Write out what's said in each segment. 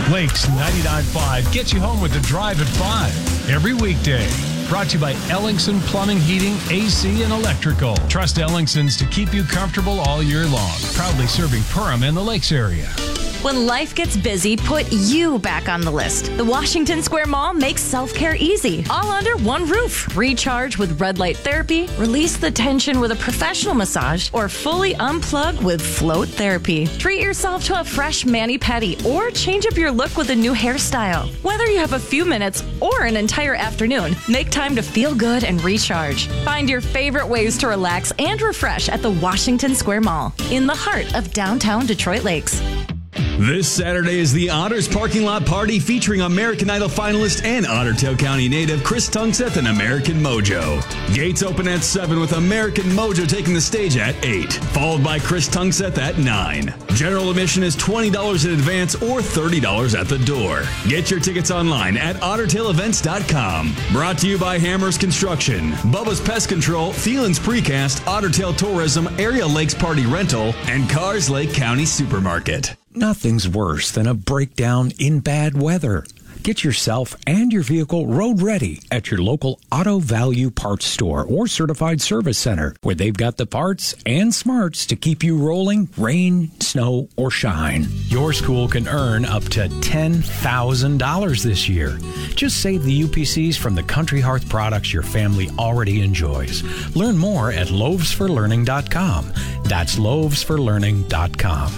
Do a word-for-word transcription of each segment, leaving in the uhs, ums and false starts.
Lakes ninety-nine point five gets you home with the drive at five every weekday. Brought to you by Ellingson Plumbing, Heating, A C, and Electrical. Trust Ellingson's to keep you comfortable all year long. Proudly serving Perham and the Lakes area. When life gets busy, put you back on the list. The Washington Square Mall makes self-care easy, all under one roof. Recharge with red light therapy, release the tension with a professional massage, or fully unplug with float therapy. Treat yourself to a fresh mani-pedi or change up your look with a new hairstyle. Whether you have a few minutes or an entire afternoon, make time to feel good and recharge. Find your favorite ways to relax and refresh at the Washington Square Mall in the heart of downtown Detroit Lakes. This Saturday is the Otters Parking Lot Party featuring American Idol finalist and Otter Tail County native Chris Tungseth and American Mojo. Gates open at seven with American Mojo taking the stage at eight, followed by Chris Tungseth at nine. General admission is twenty dollars in advance or thirty dollars at the door. Get your tickets online at otter tail events dot com. Brought to you by Hammers Construction, Bubba's Pest Control, Thielen's Precast, Otter Tail Tourism, Area Lakes Party Rental, and Cars Lake County Supermarket. Nothing's worse than a breakdown in bad weather. Get yourself and your vehicle road ready at your local Auto Value Parts Store or Certified Service Center, where they've got the parts and smarts to keep you rolling, rain, snow, or shine. Your school can earn up to ten thousand dollars this year. Just save the U P Cs from the Country Hearth products your family already enjoys. Learn more at loaves for learning dot com. That's loaves for learning dot com.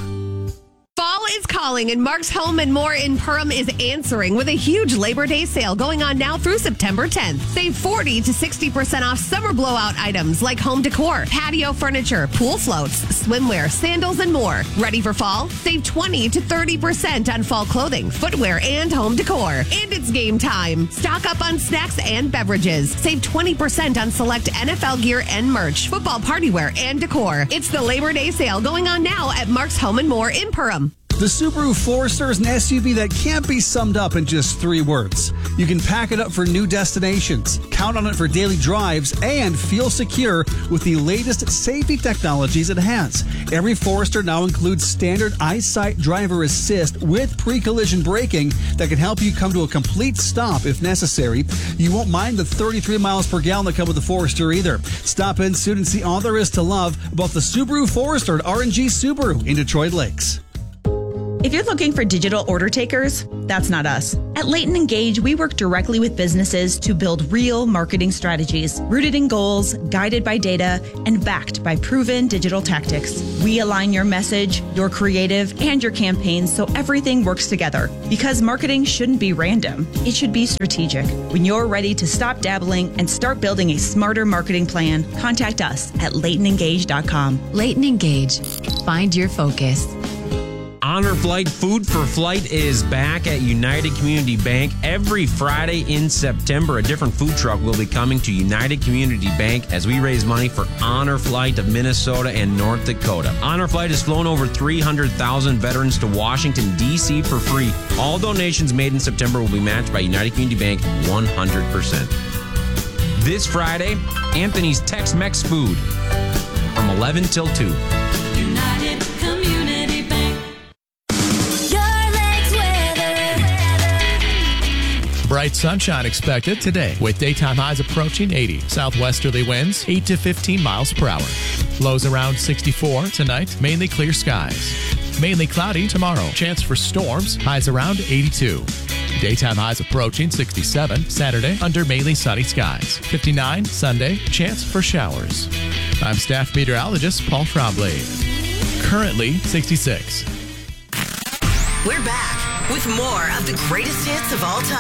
Fall is calling, and Mark's Home and More in Perham is answering with a huge Labor Day sale going on now through September tenth. Save forty to sixty percent off summer blowout items like home decor, patio furniture, pool floats, swimwear, sandals, and more. Ready for fall? Save twenty to thirty percent on fall clothing, footwear, and home decor. And it's game time. Stock up on snacks and beverages. Save twenty percent on select N F L gear and merch, football party wear, and decor. It's the Labor Day sale going on now at Mark's Home and More in Perham. The Subaru Forester is an S U V that can't be summed up in just three words. You can pack it up for new destinations, count on it for daily drives, and feel secure with the latest safety technologies it has. Every Forester now includes standard EyeSight driver assist with pre-collision braking that can help you come to a complete stop if necessary. You won't mind the thirty-three miles per gallon that come with the Forester either. Stop in soon and see all there is to love about the Subaru Forester at R and G Subaru in Detroit Lakes. If you're looking for digital order takers, that's not us. At Leighton Engage, we work directly with businesses to build real marketing strategies, rooted in goals, guided by data, and backed by proven digital tactics. We align your message, your creative, and your campaigns so everything works together. Because marketing shouldn't be random. It should be strategic. When you're ready to stop dabbling and start building a smarter marketing plan, contact us at leighton engage dot com. Leighton Engage. Find your focus. Honor Flight Food for Flight is back at United Community Bank. Every Friday in September, a different food truck will be coming to United Community Bank as we raise money for Honor Flight of Minnesota and North Dakota. Honor Flight has flown over three hundred thousand veterans to Washington, D C for free. All donations made in September will be matched by United Community Bank one hundred percent. This Friday, Anthony's Tex-Mex Food from eleven till two. United Community Bank. Bright sunshine expected today with daytime highs approaching eighty. Southwesterly winds eight to fifteen miles per hour. Lows around sixty-four tonight. Mainly clear skies. Mainly cloudy tomorrow. Chance for storms. Highs around eighty-two. Daytime highs approaching sixty-seven. Saturday under mainly sunny skies. fifty-nine Sunday. Chance for showers. I'm staff meteorologist Paul Trombley. Currently sixty-six. We're back with more of the greatest hits of all time.